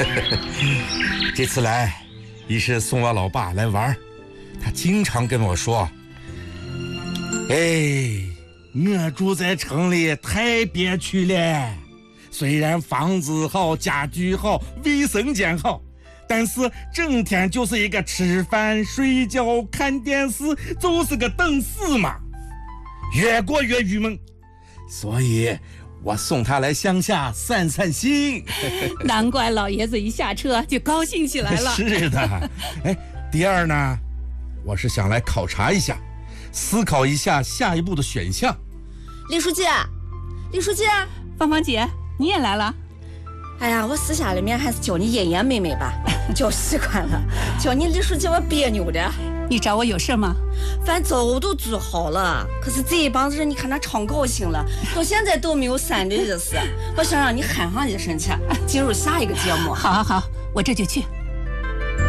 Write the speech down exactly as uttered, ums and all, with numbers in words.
这次来也是送我老爸来玩，他经常跟我说：“哎，我住在城里太憋屈了，虽然房子好、家具好、卫生间好，但是整天就是一个吃饭、睡觉、看电视，就是个等死嘛，越过越郁闷。所以我送他来乡下散散心。” 难怪老爷子一下车就高兴起来了。 是的。哎，第二呢，我是想来考察一下，思考一下下一步的选项。 李书记，李书记， 芳芳姐，你也来了。 哎呀，我私下里面还是叫你妍妍妹妹吧，叫习惯了，叫你李书记我别扭的。 你找我有事吗？ 饭粥都煮好了，可是这一帮子人，你看他唱高兴了，到现在都没有散的意思。我想让你喊上一声去，进入下一个节目。 好好好，我这就去。